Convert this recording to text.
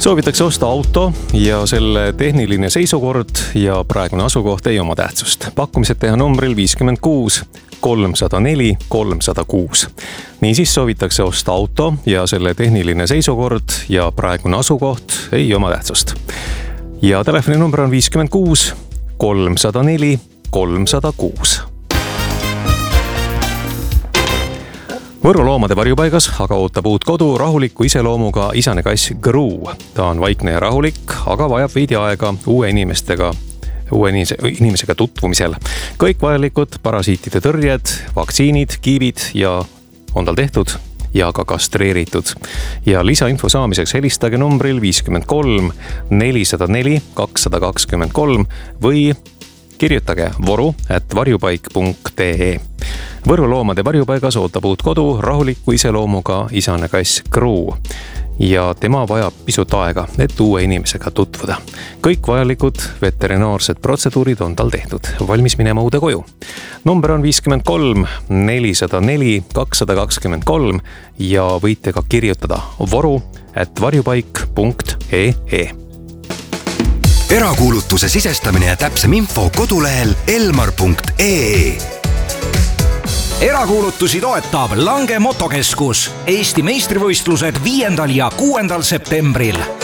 Soovitakse osta auto ja selle tehniline seisukord ja praegune asukoht ei oma tähtsust. Pakkumised teha numbril 56 304 306. Niisiis soovitakse osta auto ja selle tehniline seisukord ja praegune asukoht ei oma tähtsust. Ja telefoninumber on 56 304 306. Võru loomade varjupaigas aga ootab uut kodu rahuliku iseloomuga isane kass Gru. Ta on vaikne ja rahulik, aga vajab veidi aega uue inimesega tutvumisel. Kõik vajalikud parasiitide tõrjed, vaktsiinid, kiibid ja on tal tehtud ja ka kastreeritud. Ja lisainfo saamiseks helistage numbril 53 404 223 või kirjutage voru@varjupaik.ee. Võru loomade varjupaigas ootab uut kodu rahuliku iseloomuga isane kass Gru ja tema vajab pisut aega, et uue inimesega tutvuda. Kõik vajalikud veterinaarsed protseduurid on tal tehtud, valmis minema uude koju. Number on 53 404 223 ja võite ka kirjutada voru@varjupaik.ee. Erakuulutuse sisestamine ja täpsem info kodulehel elmar.ee. Erakuulutusi toetab Lange Motokeskus. Eesti meistrivõistlused 5. ja 6. septembril.